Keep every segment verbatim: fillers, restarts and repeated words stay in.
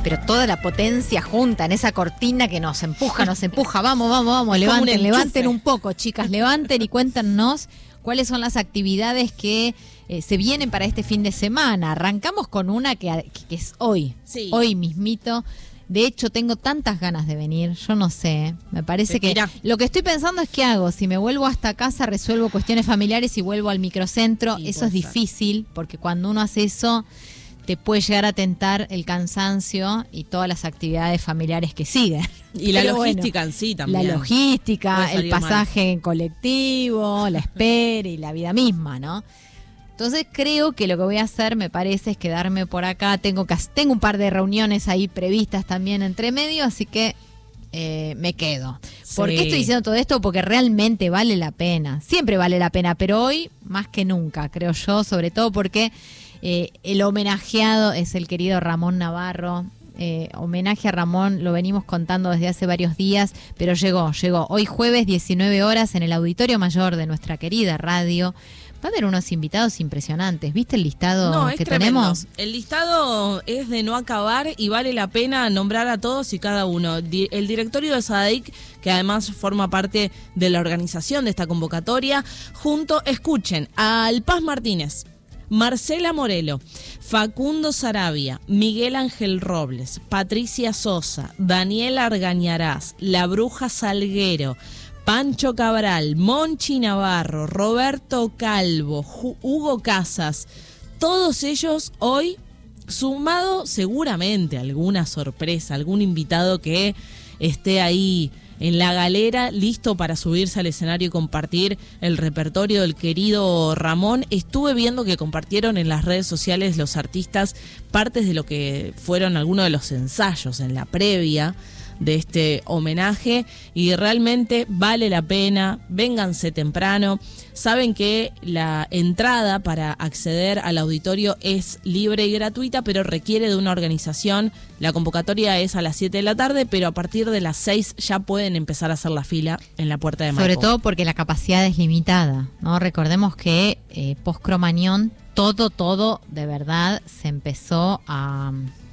pero toda la potencia junta en esa cortina que nos empuja, nos empuja. Vamos, vamos, vamos, levanten, levanten un poco, chicas, levanten y cuéntenos cuáles son las actividades que eh, se vienen para este fin de semana. Arrancamos con una que, que es hoy, sí. hoy mismito. De hecho, tengo tantas ganas de venir, yo no sé, me parece que lo que estoy pensando es qué hago, si me vuelvo hasta casa resuelvo cuestiones familiares y vuelvo al microcentro, sí, eso es difícil, porque cuando uno hace eso te puede llegar a tentar el cansancio y todas las actividades familiares que siguen. Y la Pero logística bueno, en sí también. La logística, el pasaje mal. en colectivo, la espera y la vida misma, ¿no? Entonces creo que lo que voy a hacer, me parece, es quedarme por acá. Tengo, que, tengo un par de reuniones ahí previstas también entre medio, así que eh, me quedo. Sí. ¿Por qué estoy diciendo todo esto? Porque realmente vale la pena. Siempre vale la pena, pero hoy más que nunca, creo yo, sobre todo porque eh, el homenajeado es el querido Ramón Navarro. Eh, homenaje a Ramón, lo venimos contando desde hace varios días, pero llegó, llegó. Hoy jueves, diecinueve horas, en el Auditorio Mayor de nuestra querida radio. Va a haber unos invitados impresionantes. ¿Viste el listado no, es que tremendo. tenemos? El listado es de no acabar y vale la pena nombrar a todos y cada uno. El directorio de SADIC, que además forma parte de la organización de esta convocatoria, junto, escuchen, a Alpaz Martínez, Marcela Morelo, Facundo Sarabia, Miguel Ángel Robles, Patricia Sosa, Daniela Argañarás, La Bruja Salguero, Pancho Cabral, Monchi Navarro, Roberto Calvo, Hugo Casas, todos ellos hoy, sumado seguramente alguna sorpresa, algún invitado que esté ahí en la galera, listo para subirse al escenario y compartir el repertorio del querido Ramón. Estuve viendo que compartieron en las redes sociales los artistas partes de lo que fueron algunos de los ensayos en la previa de este homenaje y realmente vale la pena, vénganse temprano. Saben que la entrada para acceder al auditorio es libre y gratuita, pero requiere de una organización. La convocatoria es a las siete de la tarde, pero a partir de las seis ya pueden empezar a hacer la fila en la puerta de Maipo. Sobre todo porque la capacidad es limitada, ¿no? Recordemos que eh, post-Cromañón todo, todo de verdad se empezó a...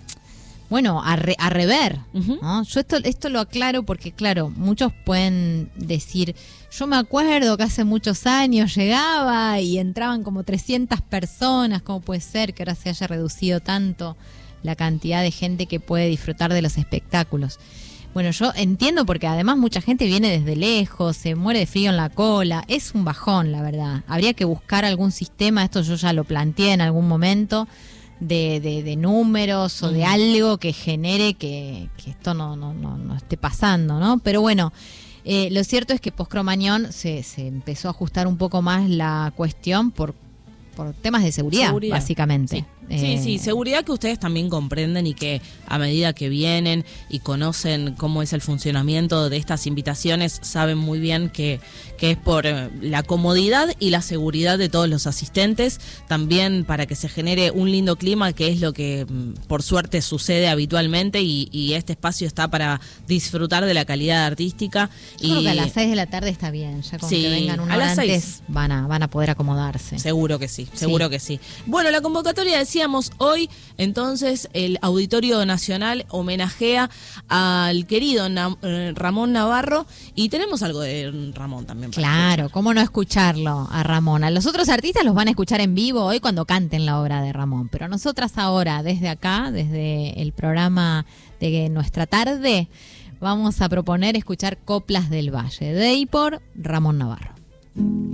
Bueno, a, re, a rever, uh-huh. ¿no? Yo esto, esto lo aclaro porque, claro, muchos pueden decir, yo me acuerdo que hace muchos años llegaba y entraban como trescientas personas, ¿cómo puede ser que ahora se haya reducido tanto la cantidad de gente que puede disfrutar de los espectáculos? Bueno, yo entiendo porque además mucha gente viene desde lejos, se muere de frío en la cola, es un bajón, la verdad. Habría que buscar algún sistema, esto yo ya lo planteé en algún momento, De, de, de números o de algo que genere que, que esto no, no, no, no esté pasando, ¿no? Pero bueno, eh, lo cierto es que post-Cromañón se, se empezó a ajustar un poco más la cuestión por, por temas de seguridad, seguridad. básicamente. Sí. Sí, eh, sí, seguridad que ustedes también comprenden y que a medida que vienen y conocen cómo es el funcionamiento de estas invitaciones, saben muy bien que, que es por la comodidad y la seguridad de todos los asistentes, también para que se genere un lindo clima, que es lo que por suerte sucede habitualmente y, y este espacio está para disfrutar de la calidad artística. Yo y, creo que a las seis de la tarde está bien, ya con sí, que vengan una hora antes van a, van a poder acomodarse. Seguro que sí, seguro sí. que sí. Bueno, la convocatoria decía Decíamos hoy, entonces, el Auditorio Nacional homenajea al querido Na- Ramón Navarro y tenemos algo de Ramón también. Para claro, escuchar. ¿Cómo no escucharlo a Ramón? A los otros artistas los van a escuchar en vivo hoy cuando canten la obra de Ramón, pero nosotras ahora, desde acá, desde el programa de Nuestra Tarde, vamos a proponer escuchar Coplas del Valle, de y por Ramón Navarro.